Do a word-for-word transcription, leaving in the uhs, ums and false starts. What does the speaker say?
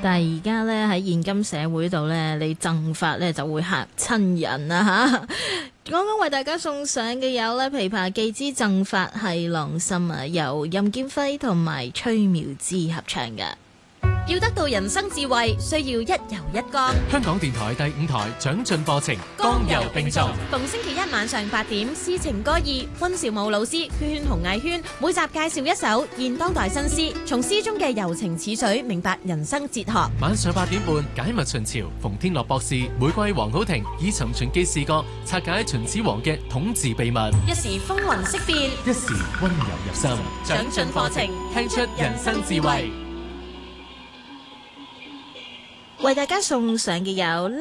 但係而家咧喺現今社會度咧，你贈法咧就會嚇親人啦嚇。剛剛為大家送上嘅有咧《琵琶記之贈法係郎心》啊，由任劍輝同埋崔妙芝合唱嘅。 要得到人生智慧，需要一遊一江。 香港電台第五台長進課程，江遊並重。 逢星期一晚上八點，詩情歌意，溫兆武老師、圈圈同藝圈每集介紹一首現當代新詩，從詩中嘅柔情似水，明白人生哲學。晚上八點半，解密秦朝，馮天樂博士、玫瑰黃好婷以尋秦記視角拆解秦始皇嘅統治秘密。一時風雲色變，一時溫柔入心。長進課程，聽出人生智慧。 為大家送上嘅有